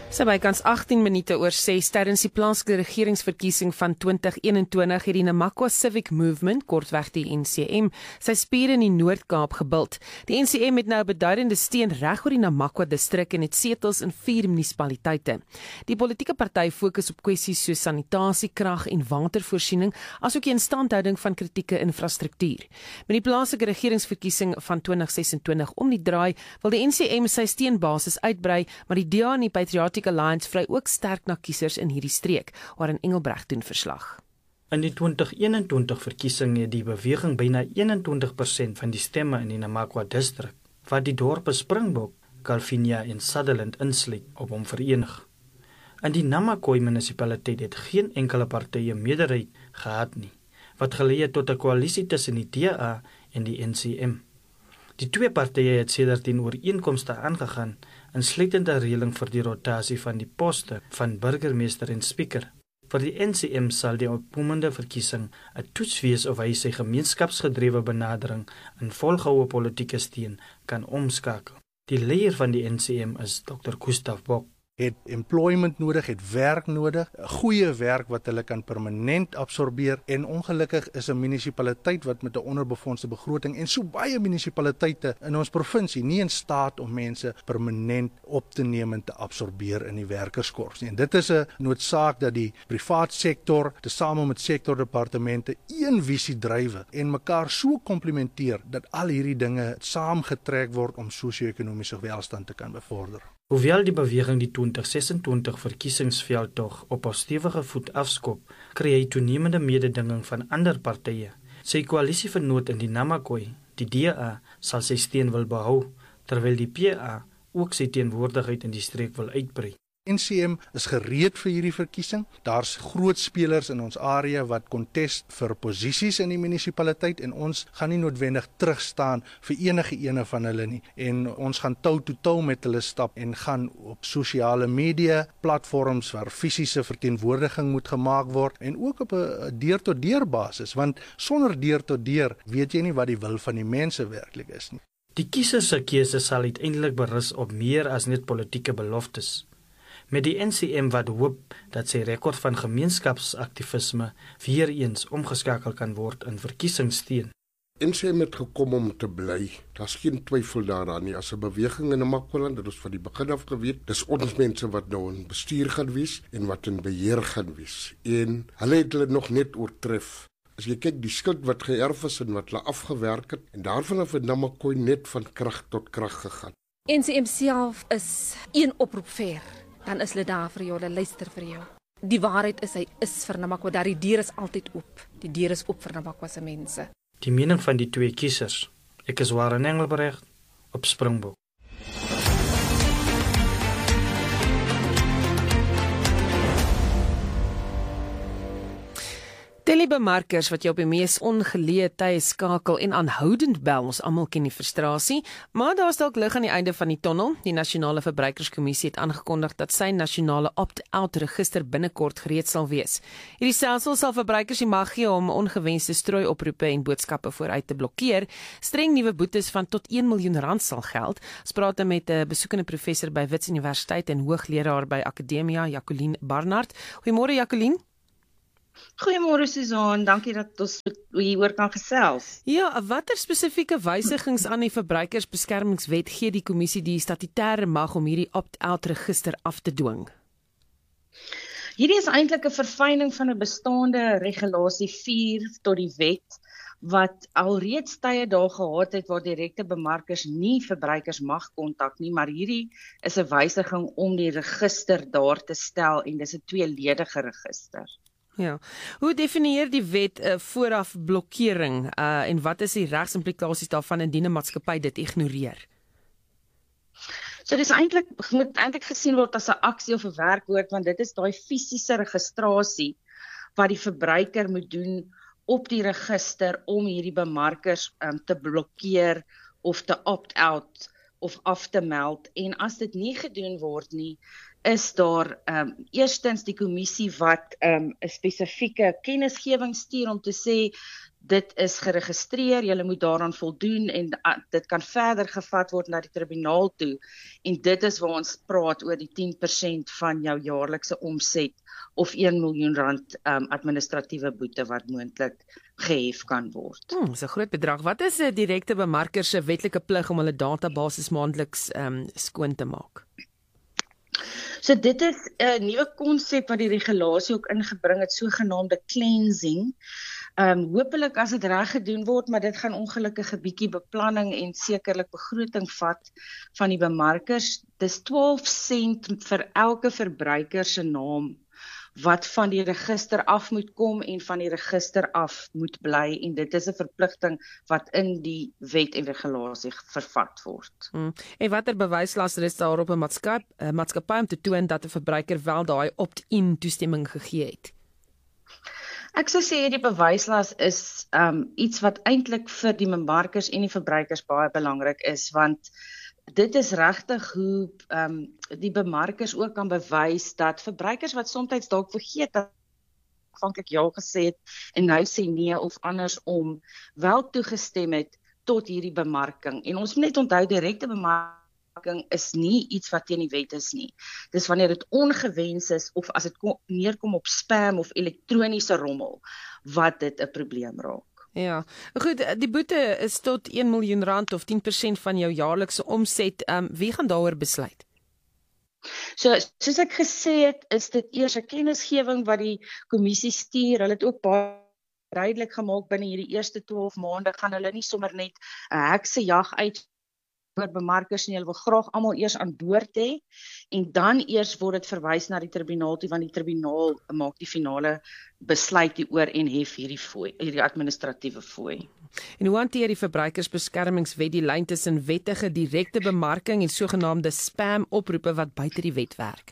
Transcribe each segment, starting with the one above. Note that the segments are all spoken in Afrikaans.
Sy bykans 18 minute oor 6 tydens die plaaslike regeringsverkiesing van 2021 het die Namakwa Civic Movement, kortweg die NCM, sy spiere in die Noord-Kaap gebult. Die NCM het nou beduidende steun reg oor die Namakwa distrik en het setels in 4 munisipaliteite. Die politieke party fokus op kwessies soos sanitasie, krag en watervoorsiening, asook die instandhouding van kritieke infrastruktuur. Met die plaaslike regeringsverkiesing van 2026 om die draai, wil die NCM sy steunbasis uitbrei, maar die DA en die Patriotic Alliance vry ook sterk na kiesers in hierdie streek, waarin Engelbrecht doen verslag. In die 2021 verkiesing het die beweging byna 21% van die stemme in die Namakwa distrik, wat die dorpe Springbok, Calvinia en Sutherland insluit, op hom verenig. In die Namakwa munisipaliteit het geen enkele partye meerderheid gehad nie, wat gelei het tot 'n koalisie tussen die DA en die NCM. Die twee partye het sedert die ooreenkomste aangegaan, insluitend 'n reëling vir die rotasie van die poste van burgemeester en speaker. Vir die NCM sal die opkomende verkiesing 'n toets wees of hy sy gemeenskapsgedrewe benadering in volgehoue politieke steun kan omskakel. Die leier van die NCM is Dr. Gustav Bok. Het employment nodig, het werk nodig, goeie werk wat hulle kan permanent absorbeer, en ongelukkig is 'n munisipaliteit wat met 'n onderbefondste begroting en so baie munisipaliteite in ons provinsie nie in staat om mense permanent op te neem en te absorbeer in die werkerskorps nie. En dit is 'n noodsaak dat die privaat sektor tesame met sektordepartemente een visie drywe en mekaar so komplementeer dat al hierdie dinge saamgetrek word om sosio-ekonomiese welstand te kan bevorder. Hoewel die beweging die 2026 verkiesingsveldtog op 'n stewige voet afskop, kry hy toenemende mededinging van ander partye. Sy koalisievernoot in die Namakwa, die DA, sal sy steun wil behou, terwyl die PA ook sy teenwoordigheid in die streek wil uitbrei. NCM is gereed vir hierdie verkiesing. Daar's groot spelers in ons area wat kontest vir posisies in die munisipaliteit en ons gaan nie noodwendig terugstaan vir enige ene van hulle nie. En ons gaan toe met hulle stap en gaan op sosiale media platforms waar fisiese verteenwoordiging moet gemaak word en ook op 'n deur-tot-deur basis, want sonder deur-tot-deur weet jy nie wat die wil van die mense werklik is nie. Die kiesers se keuse sal uiteindelik berus op meer as net politieke beloftes. Met die NCM wat hoop dat sy rekord van gemeenskapsaktivisme weer eens omgeskakel kan word in verkiesingssteun. NCM het gekom om te bly. Daar's geen twyfel daaraan nie. As 'n beweging in Namakwa, dit is van die begin af geweet, dis ons mense wat nou in bestuur gaan wees en wat in beheer gaan wees. En hulle het hulle nog net oortref. As jy kyk die skuld wat geërf is en wat hulle afgewerk het, en daarvan af het Namakwa net van krag tot krag gegaan. NCM self is een oproep ver. Dan is hulle daar vir jou, hulle luister vir jou. Die waarheid is, hy is vir Namakwa, daar die deur is altyd oop. Die deur is oop vir Namakwa se mense. Die mening van die twee kiesers. Ek is Warren Engelbrecht op Springbok. Telebemarkers wat jou op die mees ongeleë tye skakel en aanhoudend bel, ons almal ken die frustrasie, maar daar is dalk lig aan die einde van die tonnel. Die Nasionale Verbruikerskommissie het aangekondig dat sy nasionale opt-out register binnekort gereed sal wees. Hierdie stelsel sal verbruikers die mag gee om ongewenste strooioproepe en boodskappe vooruit te blokkeer. Streng nuwe boetes van tot R1 miljoen sal geld. Ons praat met 'n besoekende professor by Wits Universiteit en hoogleraar by Akademia, Jacqueline Barnard. Goeiemôre Jacqueline. Goeiemôre Susan, dankie dat ons hieroor kan gesels. Ja, watter spesifieke wysigings aan die verbruikersbeskermingswet gee die kommissie die statutêre mag om hierdie opt-out register af te dwing? Hierdie is eintlik 'n verfyning van 'n bestaande regulasie 4 tot die wet, wat alreeds tye daar gehad het waar direkte bemarkers nie verbruikers mag kontak nie, maar hierdie is 'n wysiging om die register daar te stel en dis 'n tweeledige register. Ja. Hoe definieer die wet vooraf blokkering en wat is die regsimplikasies daarvan indien 'n maatskappy dit ignoreer? So dis moet eintlik gesien word as 'n aksie of 'n werkwoord, want dit is daai fisiese registrasie wat die verbruiker moet doen op die register om hierdie bemarkers te blokkeer of te opt-out of af te meld. En as dit nie gedoen word nie, is daar eerstens die kommissie wat 'n spesifieke kennisgewing stuur om te sê dit is geregistreer, julle moet daaraan voldoen en dit kan verder gevat word na die tribunaal toe. En dit is waar ons praat oor die 10% van jou jaarlikse omset of R1 miljoen administratiewe boete wat moontlik gehef kan word. Dis 'n groot bedrag. Wat is 'n direkte bemarker se wetlike plig om hulle databasis maandeliks skoon te maak? So dit is 'n nuwe konsep wat die regulasie ook ingebring het, sogenaamde cleansing. Hoopelik as dit reg gedoen word, maar dit gaan ongelukkig 'n bietjie beplanning en sekerlik begroting vat van die bemarkers. Dis 12 sent vir elke verbruiker se naam wat van die register af moet kom en van die register af moet bly, en dit is 'n verpligting wat in die wet en regulasie vervat word. En watter bewyslas is daar op 'n maatskappy om te toon dat 'n verbruiker wel daai opt-in toestemming gegee het? Ek sou sê die bewyslas is iets wat eintlik vir die bemarkers en die verbruikers baie belangrik is, want dit is regtig hoe die bemarkers ook kan bewys dat verbruikers wat soms dalk vergeet dat aanvanklik ja gesê het en nou sê nee of andersom wel toegestem het tot hierdie bemarking. En ons moet net onthou, direkte bemarking is nie iets wat teen die wet is nie. Dis wanneer dit ongewens is of as dit neerkom op spam of elektroniese rommel wat dit 'n probleem raak. Ja, goed, die boete is tot R1 miljoen of 10% van jou jaarlikse omset. Wie gaan daaroor besluit? So, soos ek gesê het, is dit eers 'n kennisgewing wat die kommissie stuur. Hulle het ook baie duidelik gemaak binne hierdie eerste 12 maande gaan hulle nie sommer net 'n heksejag uit oor bemarkers nie. Hulle wil graag almal eers aan boord hê en dan eers word dit verwys na die tribunaal toe, want die tribunaal maak die finale besluit hieroor en hef hierdie administratiewe fooi. En hoe hanteer die verbruikersbeskermingswet die lyn tussen wettige direkte bemarking en sogenaamde spam oproepe wat buite die wet werk?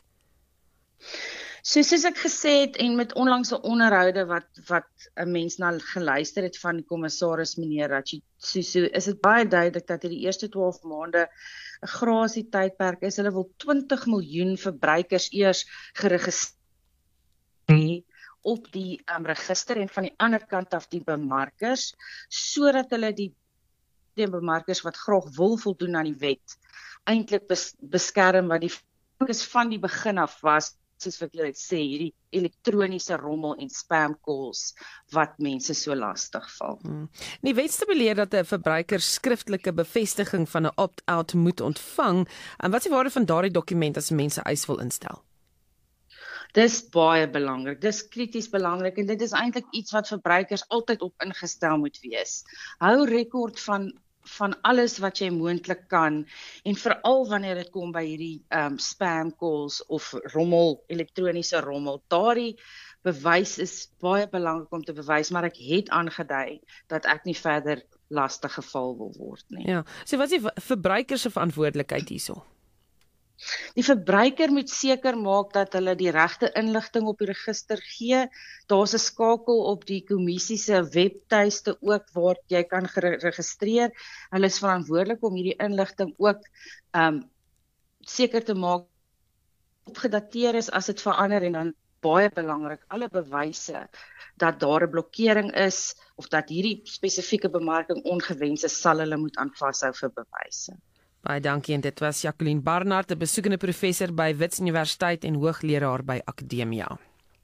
Soos ek gesê het en met onlangse onderhoude wat 'n mens na geluister het van die kommissaris meneer Ratchisusu, is dit baie duidelik dat hierdie eerste 12 maande 'n grasie tydperk is. Hulle wil 20 miljoen verbruikers eers geregistreer op die register en van die ander kant af die bemarkers, sodat hulle die bemarkers wat graag wil voldoen aan die wet eintlik beskerm, wat die fokus van die begin af was, soos wat jy sê, hierdie elektroniese rommel en spam calls wat mense so lastig val. Die wet stipuleer dat 'n verbruiker skriftelike bevestiging van 'n opt-out moet ontvang. En wat is die waarde van daardie dokument as mense eis wil instel? Dis baie belangrik, dis krities belangrik en dit is eintlik iets wat verbruikers altyd op ingestel moet wees. Hou rekord van alles wat jy moontlik kan en veral wanneer dit kom by hierdie spam calls of rommel, elektroniese rommel. Daardie bewys is baie belangrik om te bewys, maar ek het aangedui dat ek nie verder lastig geval wil word nie. Ja, so wat is die verbruiker se verantwoordelikheid hierso? Die verbruiker moet seker maak dat hulle die regte inligting op die register gee. Daar's 'n skakel op die kommissie se webtuiste ook waar jy kan geregistreer. Hulle is verantwoordelik om hierdie inligting ook seker te maak opgedateer is as dit verander en dan baie belangrik alle bewyse dat daar 'n blokkering is of dat hierdie spesifieke bemarking ongewens is, sal hulle moet aan vashou vir bewyse. Baie dankie en dit was Jacqueline Barnard, 'n besoekende professor by Wits Universiteit en hoogleraar by Akademia.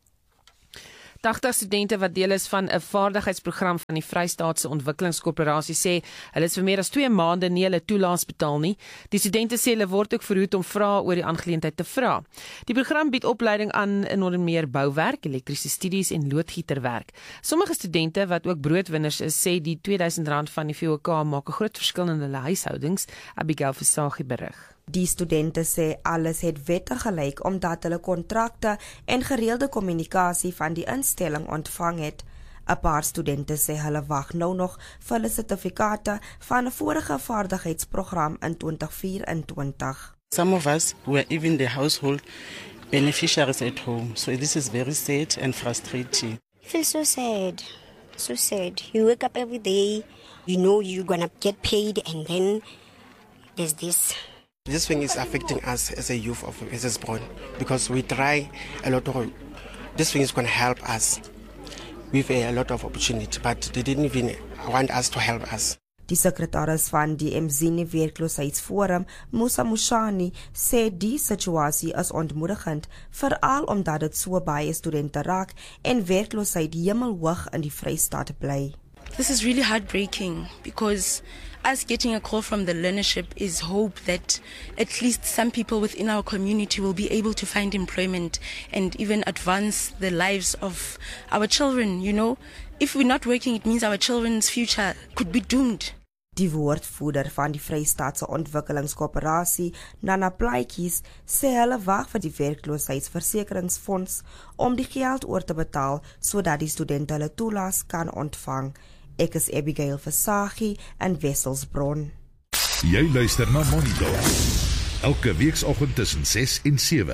80 studente wat deel is van 'n vaardigheidsprogram van die Vrystaatse Ontwikkelingskorporasie sê hulle is vir meer as 2 maande nie hulle toelaas betaal nie. Die studente sê hulle word ook verhoed om vrae oor die aangeleentheid te vra. Die program bied opleiding aan in onder meer bouwerk, elektriese studies en loodgieterwerk. Sommige studente wat ook broodwinners is, sê die R2000 van die VOK maak 'n groot verskil in hulle huishoudings. Abigail Versaghi berig. Die studente sê alles het wettig gelyk omdat hulle kontrakte en gereelde kommunikasie van die instelling ontvang het. 'n Paar studente sê hulle wag nou nog vir hulle sertifikate van 'n vorige vaardigheidsprogram in 2024. Some of us were even the household beneficiaries at home, so this is very sad and frustrating. I feel so sad, so sad. You wake up every day, you know you're gonna get paid, and then there's this. This thing is affecting us as a youth of Mrs. Brown because we try a lot of. This thing is going to help us with a lot of opportunity, but they didn't even want us to help us. Die sekretaris van die Mzini Werkloosheidsforum, Musa Mushani, sê die situasie is ontmoedigend, veral omdat dit so baie studente raak en werkloosheid hemelhoog in die Vrystaat bly. This is really heartbreaking because us getting a call from the learnership is hope that at least some people within our community will be able to find employment and even advance the lives of our children, you know. If we're not working, it means our children's future could be doomed. Die woordvoerder van die Vrystaatse Ontwikkelingskoöperasie, Nana Plaatjies, sê hulle wag vir die werkloosheidsversekeringsfonds om die geld oor te betaal sodat die studente hulle toelaas kan ontvang. Ek is Abigail Versaghi in Wesselsbron. Jy luister na Monitor. Elke weekoggend tussen 6 en 7.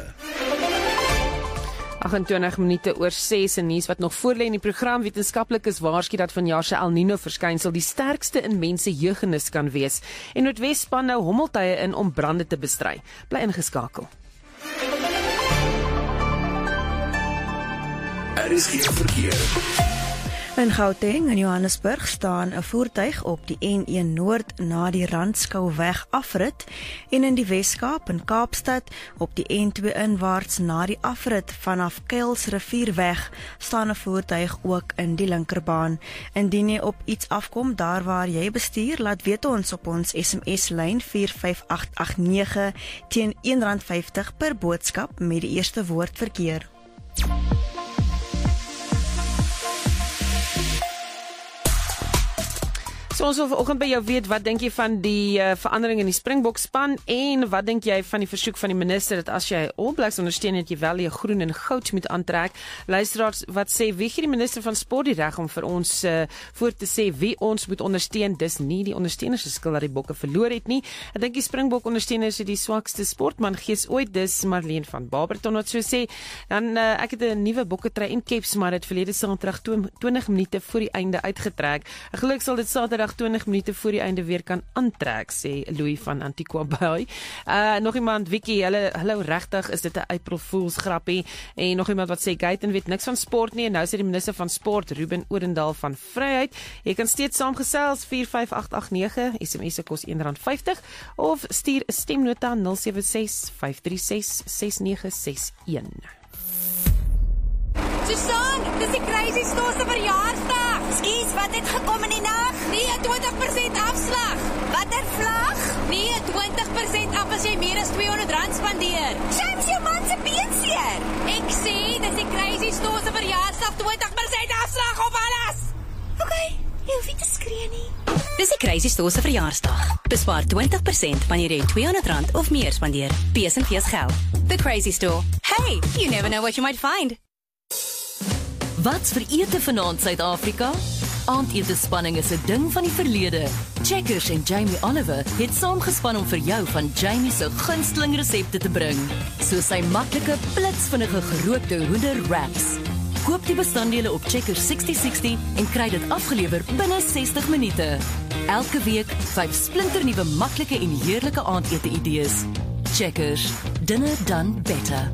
28 minute oor 6 en nuus wat nog voor lê in die program. Wetenskaplikes waarsku dat vanjaar se El Niño verskynsel die sterkste in mense jeugennis kan wees en Noordwes span nou hommeltuie in om brande te bestry. Bly ingeskakel. Is geen verkeer. In Gauteng en Johannesburg staan 'n voertuig op die N1 Noord na die Randskouweg afrit en in die Weskaap in Kaapstad op die N2 inwaarts na die afrit vanaf Kuilsrivierweg staan 'n voertuig ook in die linkerbaan. Indien jy op iets afkom daar waar jy bestuur, laat weet ons op ons SMS-lyn 45889 teen R1.50 per boodskap met die eerste woord verkeer. So ons wil vanoggend by jou weet, wat dink jy van die verandering in die Springbok span en wat dink jy van die versoek van die minister dat as jy All Blacks ondersteun dat jy wel jou groen en goud moet aantrek? Luisteraars wat sê, wie gee die minister van sport die reg om vir ons voor te sê wie ons moet ondersteun? Dis nie die ondersteuners se skuld dat die Bokke verloor het nie. Ek dink die Springbok ondersteuners het die swakste sportman gees ooit, dis Marlene van Barberton wat so sê. Dan ek het 'n nuwe bokketrui en caps, maar dit verlede Saterdag 20 minute voor die einde uitgetrek. Gelukkig sal dit Saterdag 20 minute voor die einde weer kan aantrek, sê Louis van Antigua Bay. Nog iemand, Vicky, hallo regtig, is dit 'n April Fools grappie? En nog iemand wat sê, Gaiten weet niks van sport nie, en nou sê die minister van sport, Ruben Odendaal van Vryheid. Jy kan steeds saamgesels, 45889, SMS se kos R1.50, of stuur 'n stemnota 076-536-6961. Susan, dis die Crazy Store se verjaarsdag. Skus, wat het gekom in die nag? Nee, 20% afslag. Watter vlag? Nee, 20% af as jy meer as R200 spandeer. Shams, jou man se been seer. Ek sê, dis die Crazy Store se verjaarsdag, 20% afslag op alles. Okay, jy hoef nie te skree nie. Dis die Crazy Store se verjaarsdag. Bespaar 20% wanneer jy R200 of meer spandeer. PS&P's geld. The Crazy Store. Hey, you never know what you might find. Wat's vir ete vanaand Suid-Afrika? Aandetespanning is 'n ding van die verlede. Checkers en Jamie Oliver het saamgespan om vir jou van Jamie se gunsteling resepte te bring, soos sy maklike, blitsvinnige gerookte hoender wraps. Koop die bestanddele op Checkers 6060 en kry dit afgelewer binne 60 minute. Elke week 5 splinternuwe maklike en heerlike aandete idees. Checkers, dinner done better.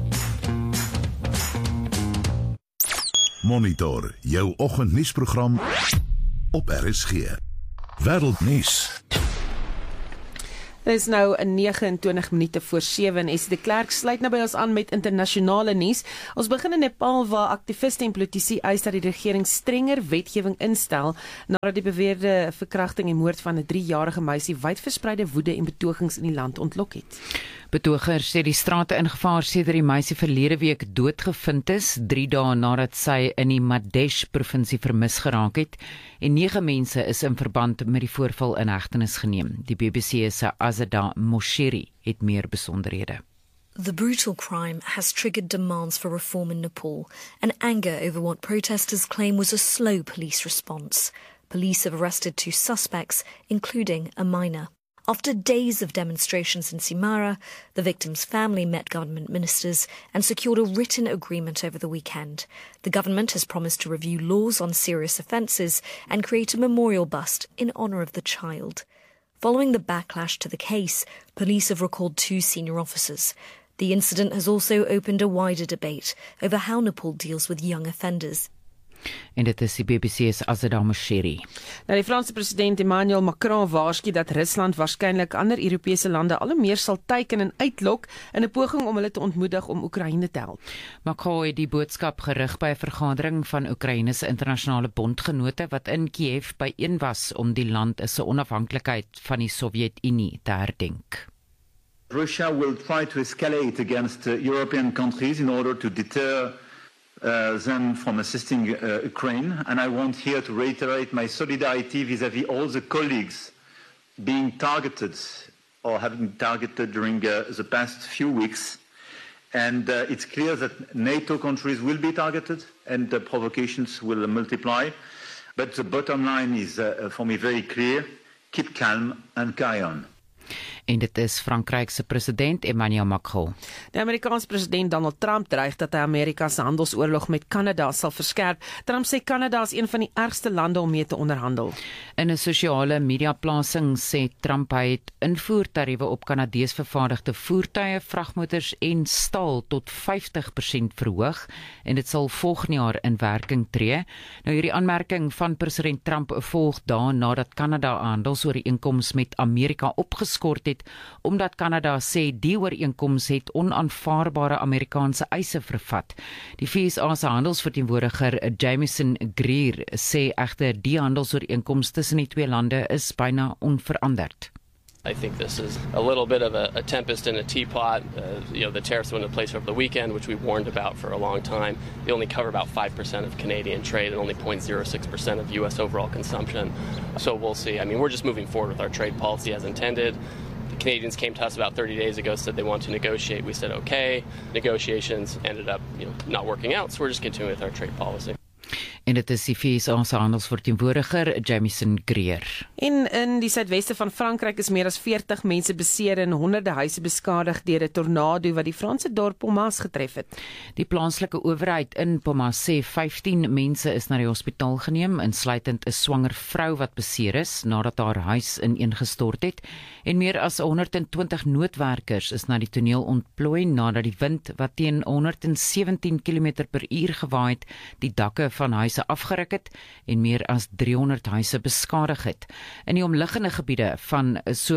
Monitor, jou oggendnuusprogram op RSG. Wêreldnuus. Dit is nou 29 minute voor 7 en de Klerk sluit nou by ons aan met internasionale nuus. Ons begin in Nepal waar aktiviste en politici eis dat die regering strenger wetgewing instel nadat die beweerde verkrachting en moord van 'n 3-jarige meisie wydverspreide woede en betogings in die land ontlok het. Betogers sê die strate ingevaar sedert die meisie verlede week doodgevind is, 3 dae nadat sy in die Madhesh provinsie vermis geraak het, en 9 mense is in verband met die voorval in hegtenis geneem. Die BBC se Azada Moshiri het meer besonderhede. The brutal crime has triggered demands for reform in Nepal and anger over what protesters claim was a slow police response. Police have arrested 2 suspects, including a minor. After days of demonstrations in Simara, the victim's family met government ministers and secured a written agreement over the weekend. The government has promised to review laws on serious offences and create a memorial bust in honour of the child. Following the backlash to the case, police have recalled 2 senior officers. The incident has also opened a wider debate over how Nepal deals with young offenders. En dit is die BBC se Azada Moshiri. Nou die Franse president Emmanuel Macron waarsku dat Rusland waarskynlik ander Europese lande al meer sal teiken en uitlok in 'n poging om hulle te ontmoedig om Oekraïne te help. Macron het die boodskap gerig by 'n vergadering van Oekraïne se internasionale bondgenote wat in Kiev byeen was om die land se onafhanklikheid van die Sowjetunie te herdenk. Russia will try to escalate against European countries in order to deter them from assisting Ukraine, and I want here to reiterate my solidarity vis-à-vis all the colleagues being targeted or having been targeted during the past few weeks. And it's clear that NATO countries will be targeted and the provocations will multiply. But the bottom line is, for me, very clear. Keep calm and carry on. En dit is Frankryk se president Emmanuel Macron. Die Amerikaanse president Donald Trump dreig dat hy Amerika se handelsoorlog met Kanada sal verskerp. Trump sê Kanada is een van die ergste lande om mee te onderhandel. In 'n sosiale mediaplasing sê Trump hy het invoertariewe op Kanadees vervaardigde voertuie, vragmotors en staal tot 50% verhoog en dit sal volgende jaar in werking tree. Nou hierdie aanmerking van president Trump volg dae nadat Kanada 'n handelsooreenkoms met Amerika opgeskort het, omdat Kanada sê die ooreenkoms het onaanvaarbare Amerikaanse eise vervat. Die VSA se handelsverteenwoordiger Jamieson Greer sê egter die handelsooreenkoms tussen die twee lande is byna onveranderd. I think this is a little bit of a tempest in a teapot. The tariffs went into place over the weekend, which we warned about for a long time. They only cover about 5% of Canadian trade and only 0.06% of U.S. overall consumption. So we'll see. I mean, we're just moving forward with our trade policy as intended. The Canadians came to us about 30 days ago, said they want to negotiate. We said, okay. Negotiations ended up not working out, so we're just continuing with our trade policy. En dit is die VSA se handelsverteenwoordiger Jamieson Greer. En in die suidweste van Frankryk is meer as 40 mense beseer en honderde huise beskadig deur 'n tornado wat die Franse dorp Pomas getref het. Die plaaslike owerheid in Pomas sê 15 mense is na die hospitaal geneem, insluitend 'n swanger vrou wat beseer is nadat haar huis ineengestort het, en meer as 120 noodwerkers is na die toneel ontplooi nadat die wind wat teen 117 km/h gewaaid het, die dakke van huise afgeruk het en meer as 300 huise beskadig het. In die omliggende gebiede van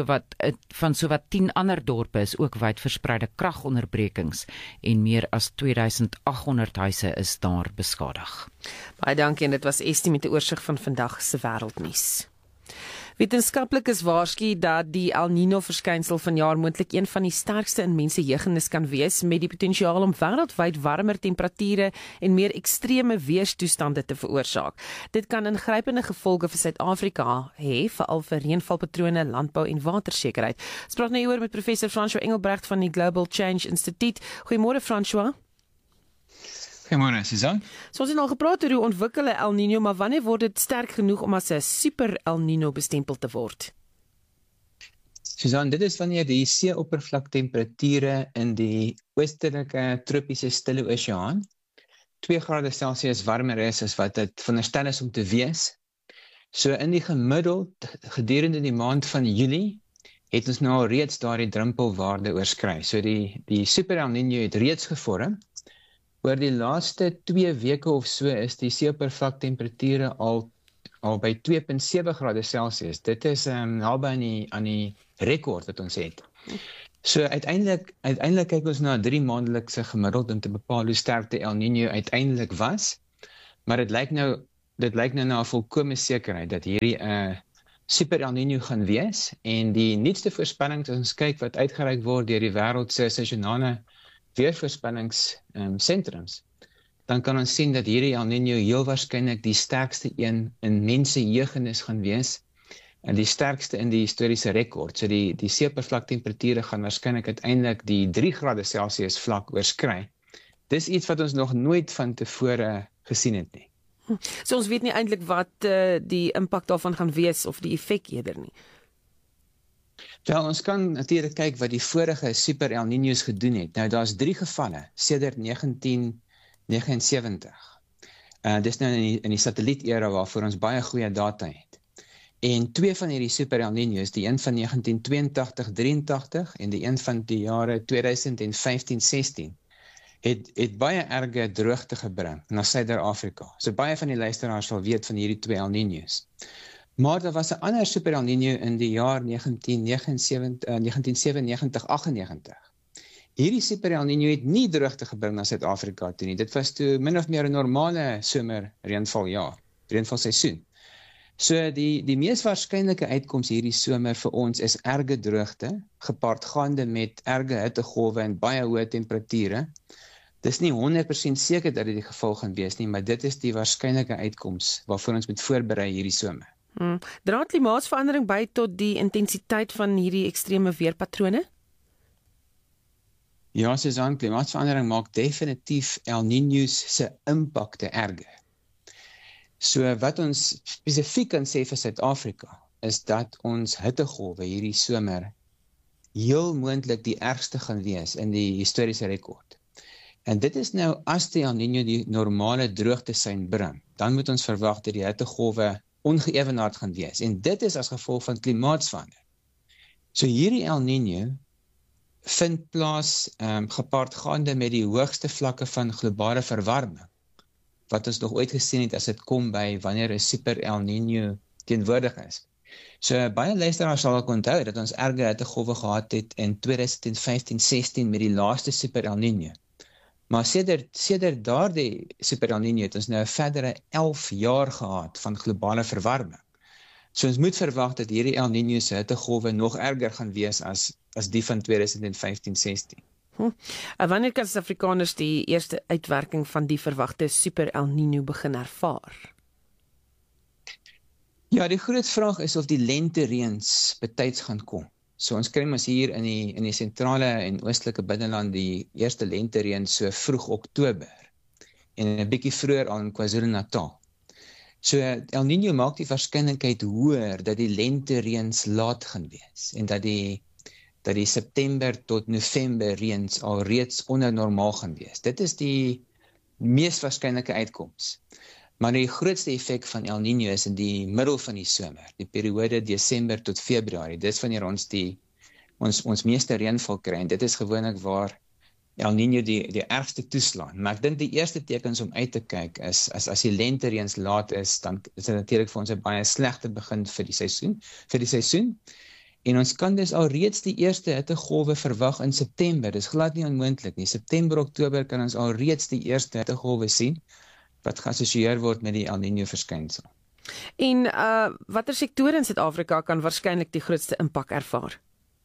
sowat 10 ander dorpe is ook wyd verspreide kragonderbrekings en meer as 2800 huise is daar beskadig. Baie dankie, en dit was Estie met 'n oorsig van vandag se wêreldnuus. Wetenskaplikes waarsku dat die El Niño verskynsel vanjaar moontlik een van die sterkste in mensgeheugenis kan wees, met die potensiaal om wêreldwyd warmer temperature en meer ekstreme weerstoestande te veroorsaak. Dit kan ingrypende gevolge vir Suid-Afrika hê, veral vir reënvalpatrone, landbou en watersekerheid. Ons praat nou hieroor met professor François Engelbrecht van die Global Change Institute. Goeiemôre François. Goeiemôre, Susan. So ons het al gepraat oor hoe ontwikkel 'n El Niño, maar wanneer word dit sterk genoeg om as 'n super El Niño bestempel te word? Susan, dit is wanneer die see-oppervlaktemperature in die oostelike tropiese Stille Oseaan 2 grade Celsius warmer is as wat dit veronderstel is om te wees. So in die gemiddeld gedurende die maand van Julie het ons nou al reeds daardie drempelwaarde oorskry. So die super El Niño het reeds gevorm. Oor die laaste 2 weke of so is die seeoppervlaktemperature al by 2.7 grade Celsius. Dit is naby aan die rekord wat ons het. So uiteindelik kyk ons na 3 maandelikse gemiddeld om te bepaal hoe sterk die El Niño uiteindelik was. Maar dit lyk nou na 'n volkomme sekerheid dat hierdie 'n super El Niño gaan wees, en die nuutste voorspellings as ons kyk wat uitgereik word deur die wêreld se seisoenale weervoorspellingssentrums, dan kan ons sien dat hierdie El Niño heel waarskynlik die sterkste een in mensgeheugenis gaan wees en die sterkste in die historiese rekord. So die seeoppervlaktemperature gaan waarskynlik uiteindelik die 3 grade Celsius vlak oorskry. Dis iets wat ons nog nooit van tevore gesien het nie. So ons weet nie eintlik wat die impak daarvan gaan wees of die effek eerder nie. Wel, ons kan natuurlik kyk wat die vorige super El Niños gedoen het. Nou, daar's 3 gevalle sedert 1979. Dis nou in die satelliet-era waarvoor ons baie goeie data het. En 2 van hierdie super El Niños, die een van 1982-83 en die een van die jare 2015-16, het baie erge droogte gebring na Suider-Afrika. So baie van die luisteraars sal weet van hierdie 2 El Niños. Maar daar was 'n ander super El Niño in die jaar 1997-98. Hierdie super El Niño het nie droogte gebring na Suid-Afrika toe nie. Dit was toe min of meer 'n normale somer reënvalseisoen. So die mees waarskynlike uitkoms hierdie somer vir ons is erge droogte, gepaardgaande met erge hittegolwe en baie hoë temperature. Dis nie 100% seker dat dit die geval gaan wees nie, maar dit is die waarskynlike uitkoms waarvoor ons moet voorberei hierdie somer. Dra klimaatsverandering by tot die intensiteit van hierdie ekstreme weerpatrone? Ja, Susan, klimaatsverandering maak definitief El Niños se impakte erger. So wat ons spesifiek kan sê vir Suid-Afrika is dat ons hittegolwe hierdie somer heel moontlik die ergste gaan wees in die historiese rekord. En dit is nou as die El Niño die normale droogtesein bring, dan moet ons verwag dat die hittegolwe ongeëwenaard gaan wees. En dit is as gevolg van klimaatsverandering. So hierdie El Niño vind plaas gepaardgaande met die hoogste vlakke van globale verwarming, wat ons nog ooit gesien het as dit kom by wanneer 'n super El Niño teenwoordig is. So baie luisteraars sal ook onthou dat ons erge hittegolwe gehad het in 2015-16 met die laaste super El Niño. Maar sedert daardie super El Niño het ons nou 'n verdere 11 jaar gehad van globale verwarming. So ons moet verwag dat hierdie El Niño se hittegolwe nog erger gaan wees as die van 2015-16. Wanneer kan Suid-Afrikaners die eerste uitwerking van die verwagte super El Niño begin ervaar? Ja, die groot vraag is of die lente-reëns betyds gaan kom. So ons kry mos hier in die sentrale en oostelike binneland die eerste lente-reën so vroeg Oktober en 'n bietjie vroeër al in KwaZulu-Natal. So El Niño maak die waarskynlikheid hoër dat die lente-reëns laat gaan wees en dat die September tot November reëns al reeds onder normaal gaan wees. Dit is die mees waarskynlike uitkoms. Maar die grootste effek van El Niño is in die middel van die somer, die periode Desember tot Februarie. Dis wanneer ons meeste reënval kry en dit is gewoonlik waar El Niño die ergste toeslaan. Maar ek dink die eerste tekens om uit te kyk is as die lente-reëns laat is, dan is dit natuurlik vir ons 'n baie slegte begin vir die seisoen. En ons kan dus al reeds die eerste hittegolwe verwag in September. Dis glad nie onmoontlik nie. September, Oktober kan ons al reeds die eerste hittegolwe sien wat geassosieer word met die El Niño verskynsel. En watter sektore in Suid-Afrika kan waarskynlik die grootste impak ervaar?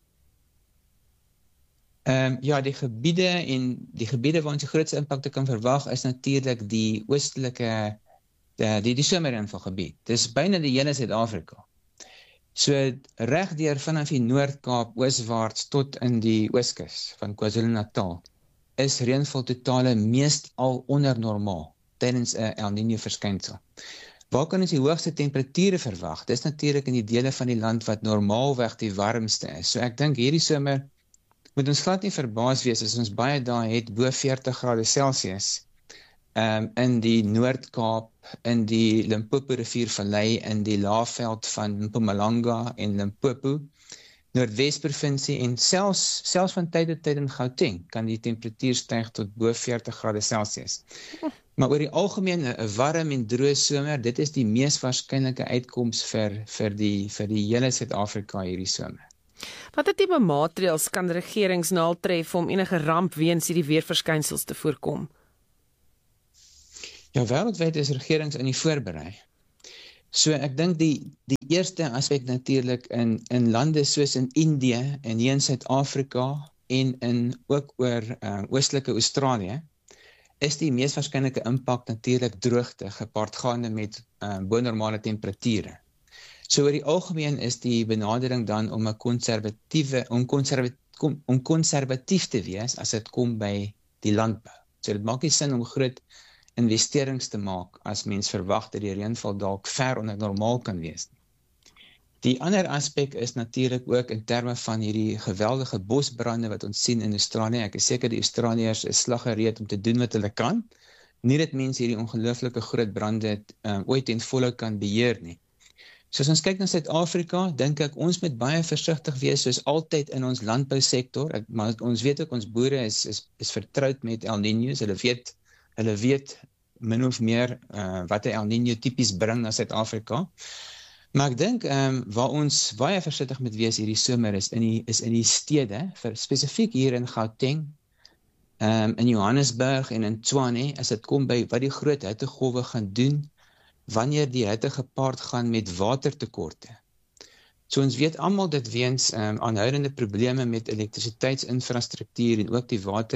Ja, die gebiede waar ons die grootste impakte kan verwag is natuurlik die oostelike die somerreënvalgebied. Dis byna die hele Suid-Afrika. So regdeur vanaf die Noord-Kaap ooswaarts tot in die ooskus van KwaZulu-Natal is reënval totale meestal onder normaal tydens 'n El Niño verskynsel. Waar kan ons die hoogste temperature verwag? Dis natuurlik in die dele van die land wat normaalweg die warmste is. So ek dink hierdie somer moet ons glad nie verbaas wees as ons baie dae het bo 40 grade Celsius in die Noord-Kaap, in die Limpopo riviervallei, in die laafveld van Mpumalanga en Limpopo, Noordwes-provinsie en selfs van tyd tot tyd in Gauteng kan die temperatuur styg tot bo 40 grade Celsius. Maar oor die algemeen 'n warm en droë somer, dit is die mees waarskynlike uitkoms vir die hele Suid-Afrika hierdie somer. Watter tipe maatreëls kan regerings naaltref om enige ramp weens hierdie weerverskynsels te voorkom? Ja, wêreldwyd is regerings in die voorberei. So ek dink die eerste aspek natuurlik in lande soos in Indië en hier in Suid-Afrika en ook oor oostelike Australië is die mees waarskynlike impak natuurlik droogte gepaardgaande met bo-normale temperature. So oor die algemeen is die benadering dan om konservatief te wees as dit kom by die landbou. So dit maak nie sin om groot investerings te maak as mens verwag dat die reënval dalk ver onder normaal kan wees. Die ander aspek is natuurlik ook in terme van hierdie geweldige bosbrande wat ons sien in Australië. Ek is seker die Australiërs is slaggereed om te doen wat hulle kan. Nie dat mense hierdie ongelooflike groot brande ooit en volle kan beheer nie. So as ons kyk na Suid-Afrika, dink ek ons moet baie versigtig wees soos altyd in ons landbousektor, maar ons weet ook ons boere is vertroud met El Niños, hulle weet min of meer wat 'n El Niño tipies bring na Suid-Afrika. Maar ek dink waar ons baie versigtig moet wees hierdie somer is in die stede, spesifiek hier in Gauteng, in Johannesburg en in Tshwane, as dit kom by wat die groot hittegolwe gaan doen, wanneer die hitte gepaard gaan met watertekorte. So ons weet almal dit weens aanhoudende probleme met elektrisiteitsinfrastruktuur en ook die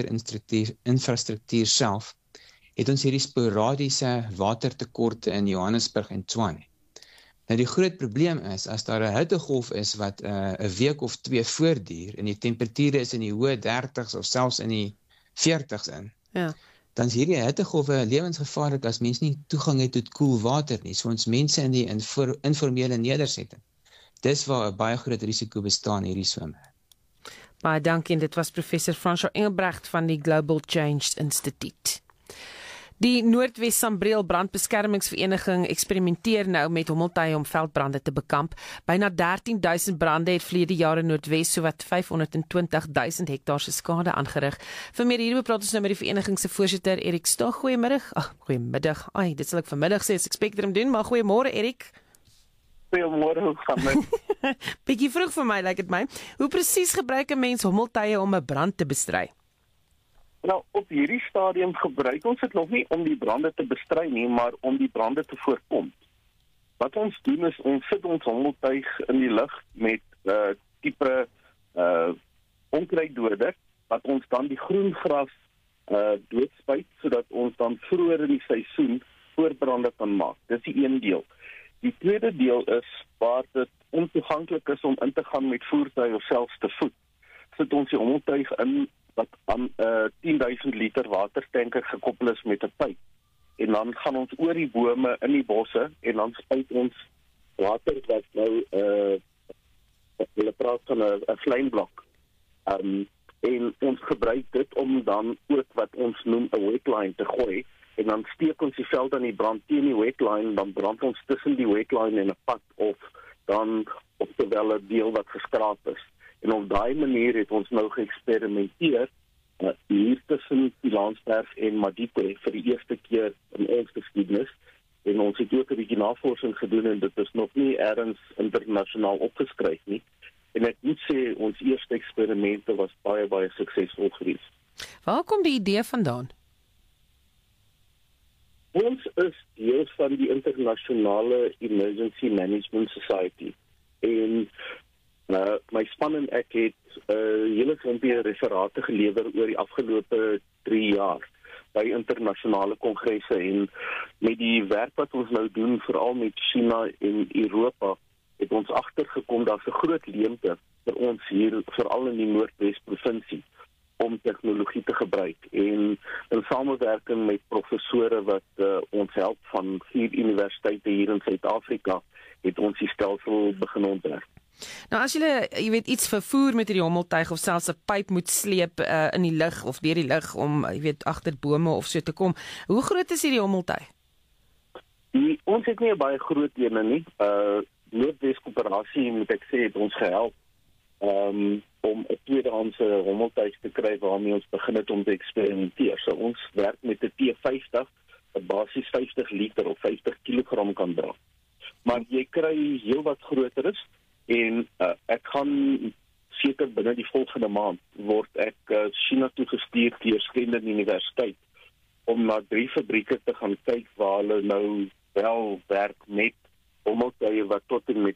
waterinfrastruktuur self, het ons hierdie sporadiese watertekorte in Johannesburg en Tshwane. Nou die groot probleem is, as daar 'n hittegolf is wat 'n week of 2 voortduur en die temperature is in die hoë 30s of selfs in die 40s in, dan is hierdie hittegolwe lewensgevaarlik as mense nie toegang het tot koel water nie. So ons mense in die informele nedersetting. Dis waar 'n baie groot risiko bestaan hierdie somer. Baie dankie, dit was professor François Engelbrecht van die Global Change Institute. Die Noordwes Sambreel Brandbeskermingsvereniging eksperimenteer nou met hommeltuie om veldbrande te bekamp. Byna 13,000 brande het verlede jaar in Noordwes sowat 520,000 hektaar se skade aangerig. Vir meer hieroor praat ons nou met die vereniging se voorsitter Erik Staag. Goeiemiddag. Goeiemiddag. Dit sal ek vanmiddag sê as ek Spectrum doen, maar goeiemôre Erik. Goeiemôre, hoe gaan dit? Bietjie vroeg vir my, lyk dit my. Hoe presies gebruik 'n mens hommeltuie om 'n brand te bestry? Nou, op hierdie stadium gebruik ons dit nog nie om die brande te bestry nie, maar om die brande te voorkom. Wat ons doen is, ons sit ons hommeltuig in die lug met tipe onkruiddoder, wat ons dan die groen gras doodspuit, sodat ons dan vroeër in die seisoen voorbrande kan maak. Dis die een deel. Die tweede deel is, waar dit ontoeganklik is om in te gaan met voertuig of selfs te voet, sit ons die hommeltuig in, wat aan 10,000 liter watertanker gekoppel is met 'n pyp. En dan gaan ons oor die bome in die bosse en dan spuit ons water wat nou hulle praat van 'n vlamblok. En ons gebruik dit om dan ook wat ons noem 'n wetline te gooi en dan steek ons die veld aan die brand teen die wetline, dan brand ons tussen die wetline en 'n pad of dan op terwyl 'n deel wat geskraap is. En op daai manier het ons nou geëksperimenteer hier tussen Pilansberg en Madikwe vir die eerste keer in ons geskiedenis. En ons het ook 'n bietjie navorsing gedoen en dit is nog nie ergens internasionaal opgeskryf nie. En ek moet sê ons eerste eksperimente was baie, baie suksesvol geweest. Waar kom die idee vandaan? Ons is deel van die Internasionale Emergency Management Society. En my span en ek het hele klompie referate gelewer oor die afgelope 3 jaar by internasionale kongresse en met die werk wat ons nou doen, veral met China en Europa, het ons agtergekom daar's 'n groot leemte vir ons hier, veral in die Noordwes provinsie, om tegnologie te gebruik. En in samewerking met professore wat ons help van 4 universiteite hier in Suid-Afrika, het ons die stelsel begin ontwerp. Nou as jy weet iets vervoer met hierdie hommeltuig of selfs 'n pyp moet sleep in die lug of deur die lug om agter bome of so te kom, hoe groot is hierdie hommeltuig? Ons het nie 'n baie groot een nie. Noordwes Koöperasie, moet ek sê, het ons gehelp om 'n tweedehandse hommeltuig te kry waarmee ons begin het om te eksperimenteer. So ons werk met 'n T50 wat basies 50 liter of 50 kg kan dra. Maar jy kry heel wat groter is. En ek gaan seker binne die volgende maand word ek China toegestuur deur Stellenbosch Universiteit om na 3 fabrieke te gaan kyk waar hulle nou wel werk met hommeltuie wat tot en met